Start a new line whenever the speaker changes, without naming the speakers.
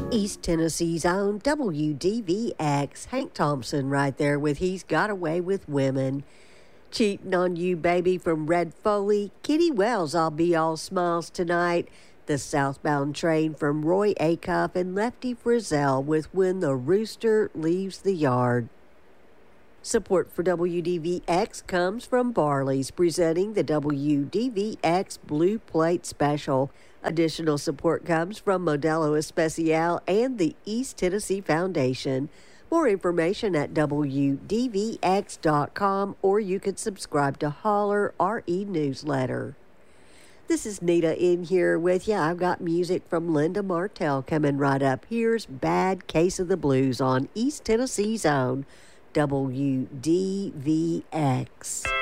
East Tennessee's own WDVX. Hank Thompson right there with He's Got Away with Women. Cheating on You Baby from Red Foley. Kitty Wells, I'll Be All Smiles Tonight. The Southbound Train from Roy Acuff and Lefty Frizzell with When the Rooster Leaves the Yard. Support for WDVX comes from Barley's, presenting the WDVX Blue Plate Special. Additional support comes from Modelo Especial and the East Tennessee Foundation. More information at WDVX.com, or you can subscribe to Holler RE Newsletter. This is Nita in here with you. I've got music from Linda Martell coming right up. Here's Bad Case of the Blues on East Tennessee's own WDVX.